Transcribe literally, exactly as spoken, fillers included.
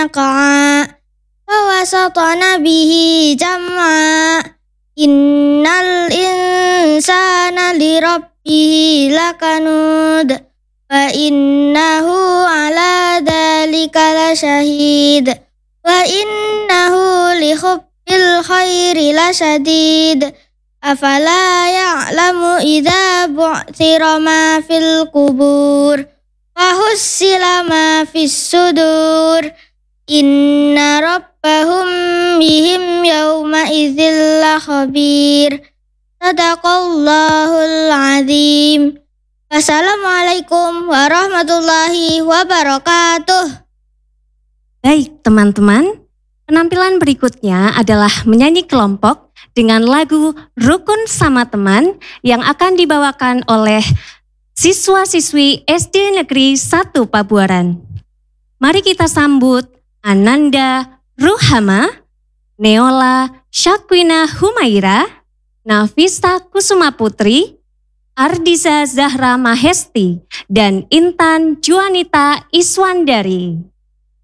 نقعا فوسطن به جمعا إن الإنسان لربه لكنود وإنه على ذلك لشهيد وإنه لحب الخير لشديد أفلا يعلم إذا بعثر ما في القبور وحصل ما في الصدور إن ربهم بهم يومئذ لخبير صدق الله العظيم. Wassalamualaikum warahmatullahi wabarakatuh. Baik teman-teman, penampilan berikutnya adalah menyanyi kelompok dengan lagu Rukun Sama Teman yang akan dibawakan oleh siswa-siswi S D Negeri satu Pabuaran. Mari kita sambut Ananda Ruhama, Neola Syakwina Humaira, Nafisa Kusuma Putri, Ardiza Zahra Mahesti, dan Intan Juanita Iswandari.